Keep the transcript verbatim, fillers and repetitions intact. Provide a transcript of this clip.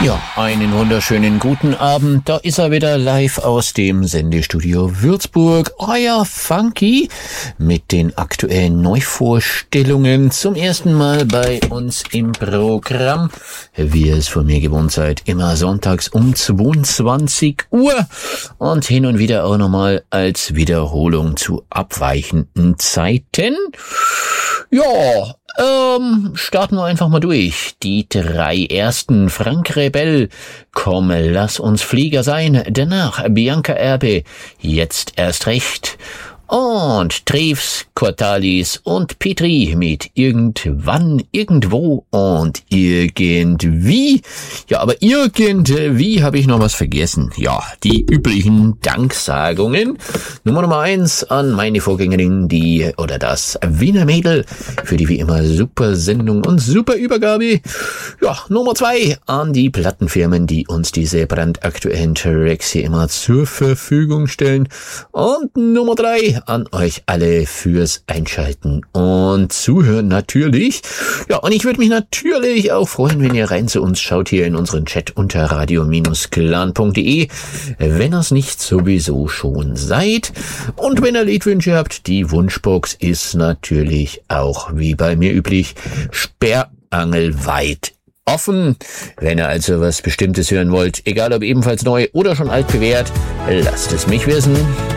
Ja, einen wunderschönen guten Abend. Da ist er wieder live aus dem Sendestudio Würzburg. Euer Funky mit den aktuellen Neuvorstellungen zum ersten Mal bei uns im Programm. Wie ihr es von mir gewohnt seid, immer sonntags um zweiundzwanzig Uhr und hin und wieder auch nochmal als Wiederholung zu abweichenden Zeiten. Ja, ähm, starten wir einfach mal durch. Die drei ersten: Frank Rebell, Komm, lass uns Flieger sein. Danach Bianca Erbe, Jetzt erst recht. Und Treves, Cortalis und Petri mit Irgendwann, Irgendwo und Irgendwie. Ja, aber irgendwie habe ich noch was vergessen. Ja, die üblichen Danksagungen. Nummer Nummer eins an meine Vorgängerin, die oder das Wiener Mädel, für die wie immer super Sendung und super Übergabe. Ja, Nummer zwei an die Plattenfirmen, die uns diese brandaktuellen Tracks hier immer zur Verfügung stellen. Und Nummer drei an euch alle fürs Einschalten und Zuhören natürlich. Ja, und ich würde mich natürlich auch freuen, wenn ihr rein zu uns schaut hier in unseren Chat unter radio Bindestrich clan punkt de, wenn ihr es nicht sowieso schon seid. Und wenn ihr Liedwünsche habt, die Wunschbox ist natürlich auch wie bei mir üblich sperrangelweit offen. Wenn ihr also was Bestimmtes hören wollt, egal ob ebenfalls neu oder schon altbewährt, lasst es mich wissen.